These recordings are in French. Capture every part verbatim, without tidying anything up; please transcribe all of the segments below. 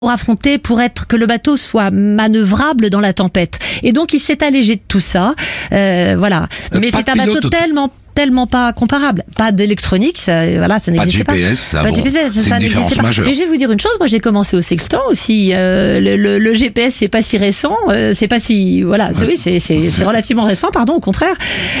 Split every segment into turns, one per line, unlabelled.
pour affronter, pour être que le bateau soit manœuvrable dans la tempête. Et donc il s'est allégé de tout ça, euh, voilà.
Euh,
Mais c'est un bateau
pilote...
tellement tellement pas comparable, pas d'électronique, ça, voilà, ça n'existait pas.
Pas de G P S, ça,
pas de
bon,
G P S,
c'est
ça
une différence
pas.
majeure.
Mais je vais vous dire une chose, moi j'ai commencé au sextant aussi. Euh, le, le, le G P S c'est pas si récent, euh, c'est pas si, voilà, c'est, oui, c'est, c'est, c'est relativement récent, pardon, au contraire.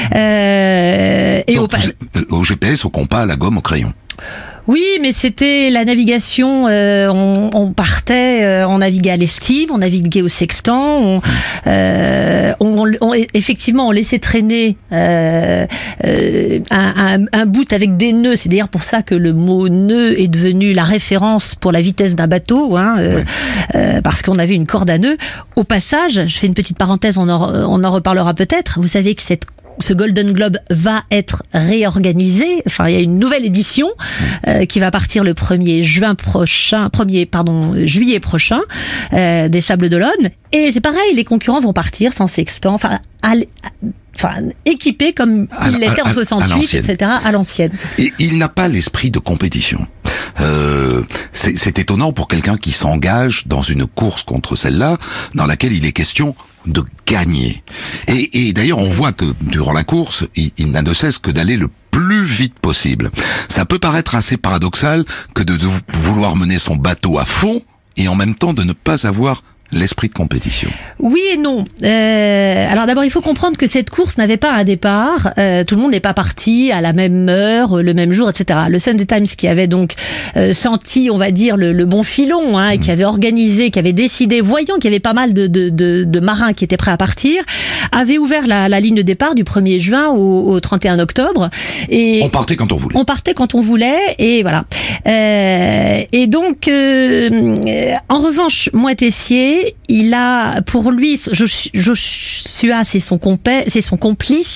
Euh, et
Donc,
au,
au G P S, au compas, à la gomme, au crayon.
Oui, mais c'était la navigation. Euh, on, on partait, euh, on naviguait à l'estime, on naviguait au sextant. On, euh, on, on, effectivement, on laissait traîner euh, euh, un, un, un bout avec des nœuds. C'est d'ailleurs pour ça que le mot nœud est devenu la référence pour la vitesse d'un bateau, hein, euh, ouais. euh, parce qu'on avait une corde à nœuds. Au passage, je fais une petite parenthèse, on en, on en reparlera peut-être. Vous savez que cette ce Golden Globe va être réorganisé. Enfin, il y a une nouvelle édition euh, qui va partir le premier juin prochain, premier pardon juillet prochain euh, des Sables d'Olonne. Et c'est pareil, les concurrents vont partir sans sextant, enfin, à, enfin équipés comme ils l'étaient en soixante-huit, et cetera à l'ancienne.
Et il n'a pas l'esprit de compétition. Euh, c'est, c'est étonnant pour quelqu'un qui s'engage dans une course contre celle-là, dans laquelle il est question de gagner. Et, et d'ailleurs, on voit que durant la course, il, il n'a de cesse que d'aller le plus vite possible. Ça peut paraître assez paradoxal que de, de vouloir mener son bateau à fond et en même temps de ne pas avoir l'esprit de compétition.
Oui et non. Euh, alors d'abord, il faut comprendre que cette course n'avait pas un départ. Euh, tout le monde n'est pas parti à la même heure, le même jour, et cetera. Le Sunday Times, qui avait donc euh, senti, on va dire, le, le bon filon, hein, et qui avait organisé, qui avait décidé, voyant qu'il y avait pas mal de, de, de, de marins qui étaient prêts à partir, avait ouvert la, la ligne de départ du premier juin au, au trente et un octobre. Et
on partait quand on voulait.
On partait quand on voulait, et voilà. Euh, et donc, euh, en revanche, Moitessier, il a, pour lui, Joshua, c'est son compère, c'est son complice.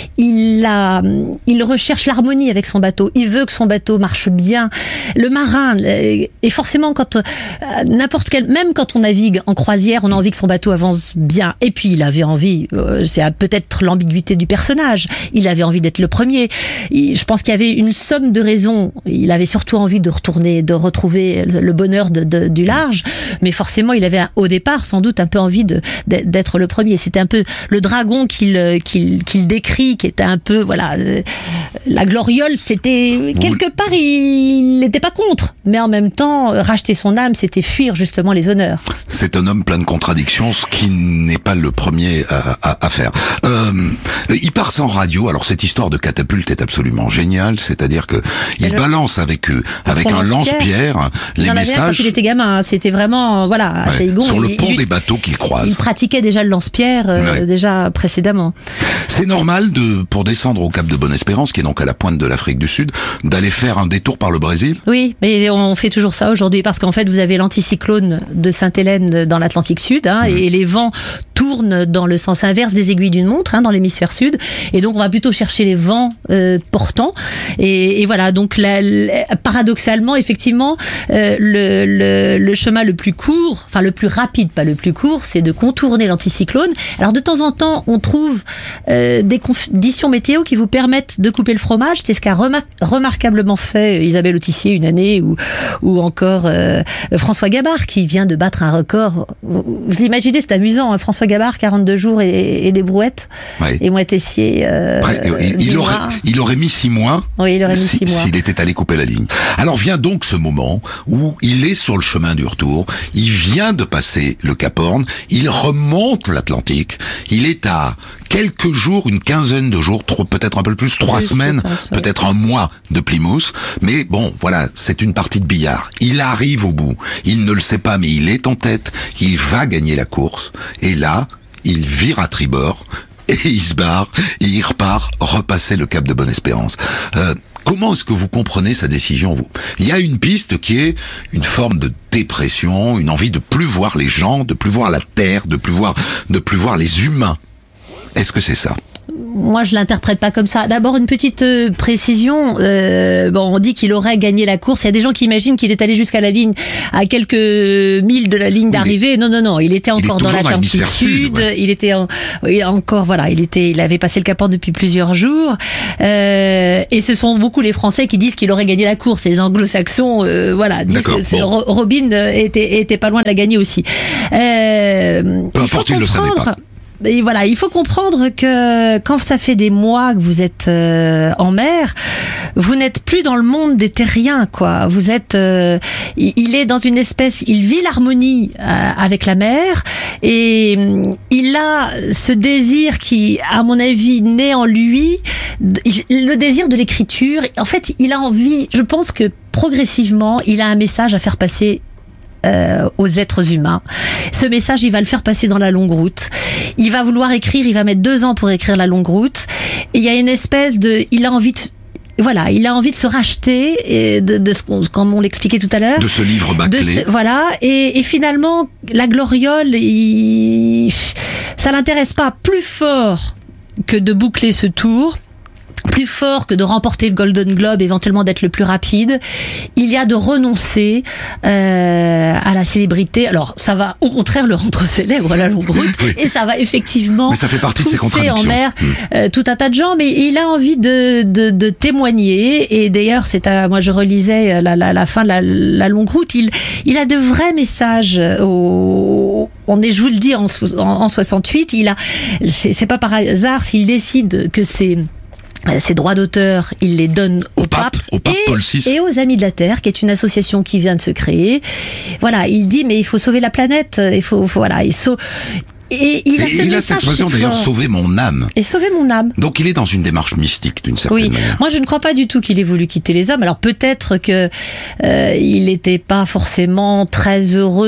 Il a, il recherche l'harmonie avec son bateau. Il veut que son bateau marche bien. Le marin, et forcément, quand n'importe quel, même quand on navigue en croisière, on a envie que son bateau avance bien. Et puis, il avait envie, c'est peut-être l'ambiguïté du personnage. Il avait envie d'être le premier. Je pense qu'il y avait une somme de raisons. Il avait surtout envie de retourner, de retrouver le bonheur de, de, du large. Mais forcément, il avait au départ sans doute un peu envie de, d'être le premier. C'était un peu le dragon qu'il, qu'il, qu'il décrit, qui était un peu, voilà, euh, la gloriole, c'était, quelque part, il n'était pas contre. Mais en même temps, racheter son âme, c'était fuir justement les honneurs.
C'est un homme plein de contradictions, ce qui n'est pas le premier à, à, à faire. Euh, il part sans radio. Alors cette histoire de catapulte est absolument géniale. C'est-à-dire que il le... balance avec eux, avec un lance-pierre, lance les messages.
Quand il était gamin, c'était vraiment, voilà,
ouais,
Saigon,
sur le
il,
pont
il,
des bateaux qu'il croise.
Il pratiquait déjà le lance-pierre euh, ouais. déjà précédemment.
C'est normal de, pour descendre au Cap de Bonne-Espérance, qui est donc à la pointe de l'Afrique du Sud, d'aller faire un détour par le Brésil.
Oui, mais on fait toujours ça aujourd'hui parce qu'en fait vous avez l'anticyclone de Sainte-Hélène dans l'Atlantique Sud, hein, mmh. et les vents tournent dans le sens inverse des aiguilles d'une montre, hein, dans l'hémisphère sud, et donc on va plutôt chercher les vents euh, portants. Et, et voilà, donc la, la, paradoxalement, effectivement, euh, le, le, le chemin le plus court, enfin le plus rapide, pas le plus court, c'est de contourner l'anticyclone. Alors de temps en temps, on trouve euh, des conditions météo qui vous permettent de couper le fromage. C'est ce qu'a remar- remarquablement fait Isabelle Autissier une année, ou, ou encore euh, François Gabard qui vient de battre un record. Vous, vous imaginez, c'est amusant, hein, François Gabard, quarante-deux jours et, et des brouettes, oui. et Moitessier. Euh,
Après, il, il, aurait, il aurait mis six mois.
Oui, il aurait mis
si,
six mois.
S'il était allé couper la ligne. Alors vient donc ce moment où il est sur le chemin du retour. Il vient de passer le Cap Horn. Il remonte l'Atlantique. Il est à quelques jours, une quinzaine de jours, trop, peut-être un peu plus, trois oui, semaines, pense, oui. peut-être un mois de Plymouth. Mais bon, voilà, c'est une partie de billard. Il arrive au bout. Il ne le sait pas, mais il est en tête. Il va gagner la course. Et là, il vire à tribord et il se barre et il repart repasser le Cap de Bonne-Espérance. Euh, Comment est-ce que vous comprenez sa décision, vous ? Il y a une piste qui est une forme de dépression, une envie de plus voir les gens, de plus voir la terre, de plus voir, de plus voir les humains. Est-ce que c'est ça ?
Moi, je l'interprète pas comme ça. D'abord, une petite euh, précision. Euh, bon, on dit qu'il aurait gagné la course. Il y a des gens qui imaginent qu'il est allé jusqu'à la ligne, à quelques milles de la ligne d'arrivée. Non, non, non. Il était encore
il
dans l'Atlantique Sud. Ouais. Il était en, il encore, voilà, il était, il avait passé le Cap Horn depuis plusieurs jours. Euh, et ce sont beaucoup les Français qui disent qu'il aurait gagné la course. Et les Anglo-Saxons, euh, voilà, disent
D'accord,
que
bon.
Robin était, était pas loin de la gagner aussi. Euh,
Peu importe, il ne le savait pas.
Et voilà, il faut comprendre que quand ça fait des mois que vous êtes euh, en mer, vous n'êtes plus dans le monde des terriens, quoi. Vous êtes, euh, il est dans une espèce, il vit l'harmonie euh, avec la mer et euh, il a ce désir qui, à mon avis, naît en lui, le désir de l'écriture. En fait, il a envie, je pense que progressivement, il a un message à faire passer Euh, aux êtres humains. Ce message, il va le faire passer dans la longue route. Il va vouloir écrire, il va mettre deux ans pour écrire la longue route. Et il y a une espèce de, il a envie de, voilà, il a envie de se racheter, et de, de ce qu'on, comme on l'expliquait tout à l'heure.
De ce livre bâclé.
De ce, voilà. Et, et finalement, la gloriole, il, ça l'intéresse pas plus fort que de boucler ce tour. Plus fort que de remporter le Golden Globe, éventuellement d'être le plus rapide, il y a de renoncer euh, à la célébrité. Alors, ça va au contraire le rendre célèbre à la longue route, oui. Et ça va effectivement
mais ça fait partie de ses contradictions.
En mer mmh. euh, tout un tas de gens, mais il a envie de, de, de témoigner. Et d'ailleurs, c'est à, moi je relisais la, la, la fin de la, la longue route. Il, il a de vrais messages. Au, on est, je vous le dis, en, en, en soixante-huit, il a. C'est, c'est pas par hasard s'il décide que c'est ses droits d'auteur, il les donne au, au pape,
pape, au pape
et,
Paul six.
Et aux Amis de la Terre, qui est une association qui vient de se créer. Voilà, il dit mais il faut sauver la planète, il faut, faut voilà, il sauve. Et il a,
et il a cette expression d'ailleurs, sauver mon âme.
Et sauver mon âme.
Donc il est dans une démarche mystique d'une certaine
oui.
manière.
Moi je ne crois pas du tout qu'il ait voulu quitter les hommes. Alors peut-être que euh, il n'était pas forcément très heureux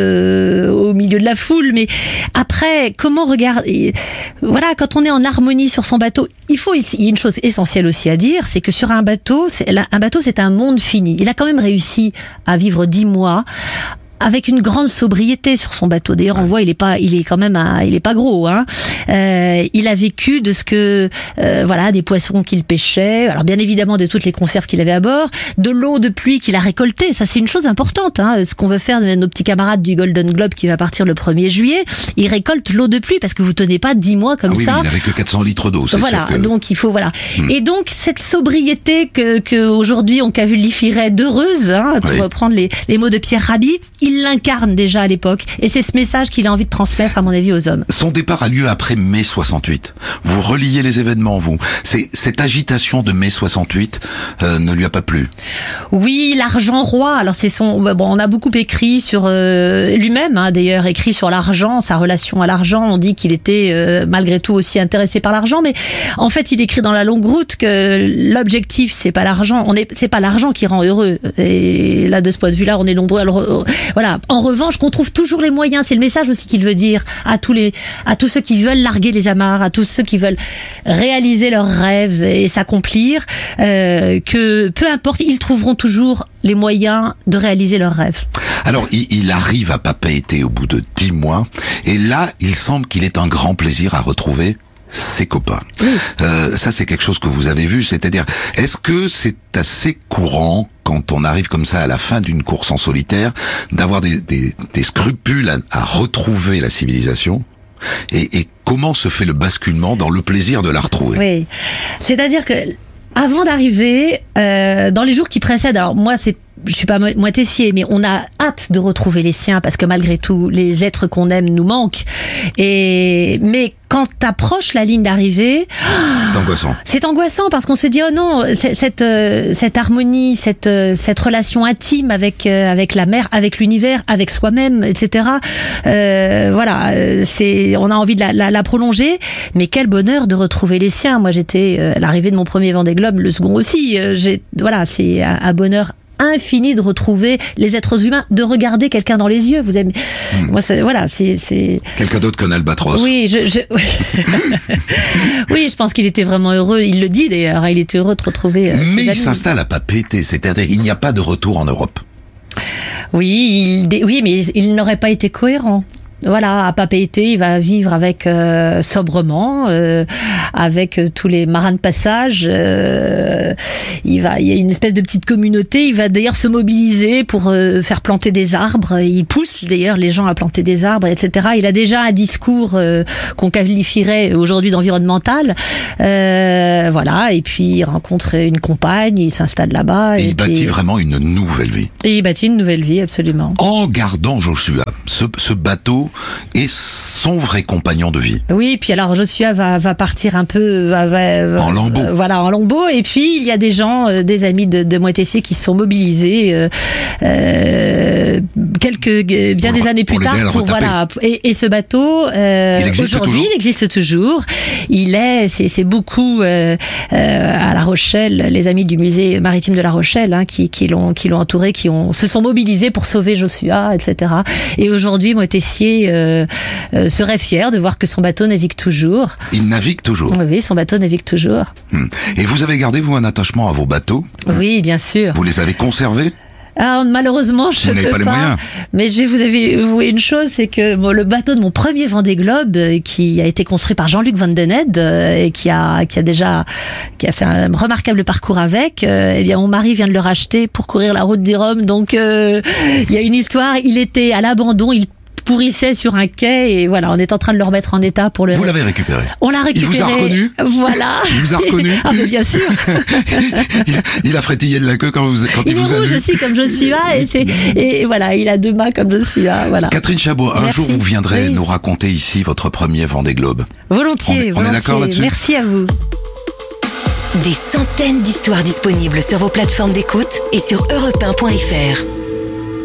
euh, au milieu de la foule, mais après comment regarder, voilà, quand on est en harmonie sur son bateau, il faut, il y a une chose essentielle aussi à dire, c'est que sur un bateau, c'est, un bateau c'est un monde fini. Il a quand même réussi à vivre dix mois avec une grande sobriété sur son bateau. D'ailleurs, on voit, il est pas, il est quand même, un, il est pas gros, hein. Euh, il a vécu de ce que, euh, voilà, des poissons qu'il pêchait. Alors, bien évidemment, de toutes les conserves qu'il avait à bord, de l'eau de pluie qu'il a récoltée. Ça, c'est une chose importante, hein. Ce qu'on veut faire de nos petits camarades du Golden Globe qui va partir le premier juillet, ils récoltent l'eau de pluie parce que vous tenez pas dix mois comme
ah oui,
ça.
Mais il n'avait que quatre cents litres d'eau. C'est
voilà.
sûr que...
Donc, il faut, voilà.
Hmm.
Et donc, cette sobriété que, que aujourd'hui on qualifierait d'heureuse, hein, pour oui. reprendre les, les mots de Pierre Rabhi, il l'incarne déjà à l'époque, et c'est ce message qu'il a envie de transmettre, à mon avis, aux hommes.
Son départ a lieu après mai soixante-huit. Vous reliez les événements, vous. C'est, cette agitation de mai soixante-huit euh, ne lui a pas plu.
Oui, l'argent roi. Alors c'est son. Bon, on a beaucoup écrit sur euh, lui-même, hein, d'ailleurs, écrit sur l'argent, sa relation à l'argent. On dit qu'il était euh, malgré tout aussi intéressé par l'argent, mais en fait, il écrit dans La Longue Route que l'objectif, c'est pas l'argent. On est, c'est pas l'argent qui rend heureux. Et là, de ce point de vue-là, on est nombreux à le. Voilà. En revanche, qu'on trouve toujours les moyens. C'est le message aussi qu'il veut dire à tous les, à tous ceux qui veulent larguer les amarres, à tous ceux qui veulent réaliser leurs rêves et s'accomplir, euh, que peu importe, ils trouveront toujours les moyens de réaliser leurs rêves.
Alors, il, il arrive à Papeete au bout de dix mois, et là, il semble qu'il ait un grand plaisir à retrouver ses copains. Oui. Euh, ça, c'est quelque chose que vous avez vu, c'est-à-dire, est-ce que c'est assez courant, quand on arrive comme ça à la fin d'une course en solitaire, d'avoir des, des, des scrupules à, à retrouver la civilisation ? Et, et comment se fait le basculement dans le plaisir de la retrouver ?
Oui, c'est-à-dire que avant d'arriver, euh, dans les jours qui précèdent, alors moi c'est je suis pas moitessier, mais on a hâte de retrouver les siens parce que malgré tout, les êtres qu'on aime nous manquent. Et mais quand t'approches la ligne d'arrivée,
c'est angoissant.
C'est angoissant parce qu'on se dit oh non, cette euh, cette harmonie, cette euh, cette relation intime avec euh, avec la mer, avec l'univers, avec soi-même, et cetera. Euh, voilà, c'est on a envie de la, la, la prolonger. Mais quel bonheur de retrouver les siens. Moi, j'étais euh, à l'arrivée de mon premier Vendée Globe, le second aussi. Euh, j'ai voilà, c'est un, un bonheur infini de retrouver les êtres humains, de regarder quelqu'un dans les yeux. Vous aimez, mmh. moi, c'est, voilà, c'est, c'est.
Quelqu'un d'autre qu'un albatros.
Oui, je, je... oui, je pense qu'il était vraiment heureux. Il le dit d'ailleurs. Il était heureux de retrouver. Euh,
Mais il
amis.
s'installe à Papeete, c'est-à-dire il n'y a pas de retour en Europe.
Oui, il, oui, mais il n'aurait pas été cohérent. Voilà, à Papeete, il va vivre avec euh, sobrement, euh, avec euh, tous les marins de passage. Euh, il va, il y a une espèce de petite communauté. Il va d'ailleurs se mobiliser pour euh, faire planter des arbres. Il pousse d'ailleurs les gens à planter des arbres, et cetera. Il a déjà un discours euh, qu'on qualifierait aujourd'hui d'environnemental. Euh, voilà, et puis il rencontre une compagne, il s'installe là-bas.
Et,
et
il
puis,
bâtit vraiment une nouvelle vie.
Et il bâtit une nouvelle vie, absolument.
En gardant Joshua, ce, ce bateau est son vrai compagnon de vie.
Oui, puis alors Joshua va, va partir un peu va, va, va,
en lambeaux.
Euh, voilà, en lambeaux. Et puis il y a des gens, euh, des amis de, de Moitessier qui se sont mobilisés euh, euh, quelques bien
pour
des années plus tard. Pour, voilà. Et, et ce bateau, euh,
il existe
aujourd'hui,
toujours.
il existe toujours. Il est, c'est, c'est beaucoup euh, euh, à La Rochelle, les amis du musée maritime de La Rochelle, hein, qui, qui l'ont, qui l'ont entouré, qui ont se sont mobilisés pour sauver Joshua, et cetera. Et aujourd'hui, Moitessier Euh, euh, serait fier de voir que son bateau navigue toujours.
Il navigue toujours.
Oui, son bateau navigue toujours.
Hum. Et vous avez gardé, vous, un attachement à vos bateaux?
Oui, bien sûr.
Vous les avez conservés?
Alors, malheureusement, je
vous
ne peux
pas. Les
pas.
moyens.
Mais je vais vous avouer une chose, c'est que bon, le bateau de mon premier Vendée Globe, euh, qui a été construit par Jean-Luc Van Den Ede euh, et qui a qui a déjà qui a fait un remarquable parcours avec, euh, eh bien mon mari vient de le racheter pour courir la route du Rhum. Donc euh, il y a une histoire. Il était à l'abandon. Il pourrissait sur un quai et voilà, on est en train de le remettre en état pour le.
Vous l'avez récupéré.
On l'a récupéré.
Il vous a reconnu.
Voilà.
Il vous a reconnu.
Ah mais bien sûr.
il, il a frétillé de la queue quand, vous, quand il,
il
vous a vu.
Il est rouge aussi comme Joshua et c'est et voilà, il a deux mains comme Joshua. Voilà.
Catherine Chabot, un
Merci.
jour vous viendrez
oui.
nous raconter ici votre premier Vendée Globe.
Volontiers.
On est,
volontiers.
on est d'accord là-dessus.
Merci à vous.
Des centaines d'histoires disponibles sur vos plateformes d'écoute et sur europe un point f r.